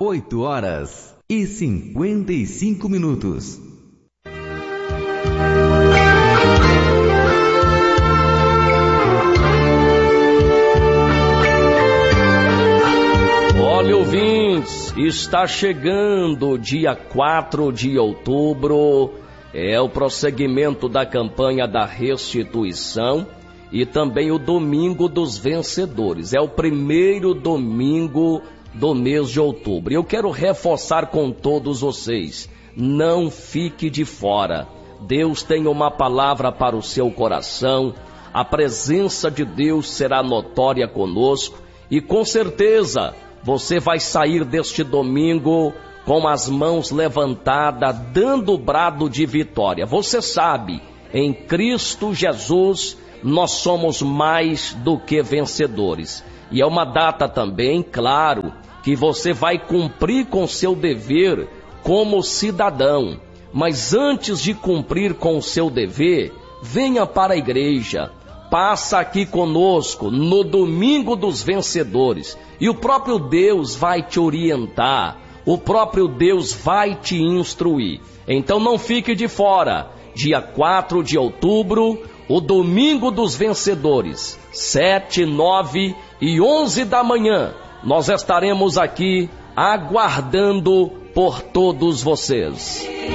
8h55. Olha, ouvintes, está chegando o dia 4 de outubro, é o prosseguimento da campanha da restituição e também o Domingo dos Vencedores. É o primeiro domingo do mês de outubro. Eu quero reforçar com todos vocês, não fique de fora. Deus tem uma palavra para o seu coração, a presença de Deus será notória conosco e com certeza você vai sair deste domingo com as mãos levantadas, dando o brado de vitória. Você sabe, em Cristo Jesus, nós somos mais do que vencedores. E é uma data também, claro, que você vai cumprir com seu dever como cidadão. Mas antes de cumprir com o seu dever, venha para a igreja. Passa aqui conosco no Domingo dos Vencedores e o próprio Deus vai te orientar, o próprio Deus vai te instruir. Então não fique de fora. Dia 4 de outubro, o Domingo dos Vencedores, 7, 9 e 11 da manhã. Nós estaremos aqui aguardando por todos vocês.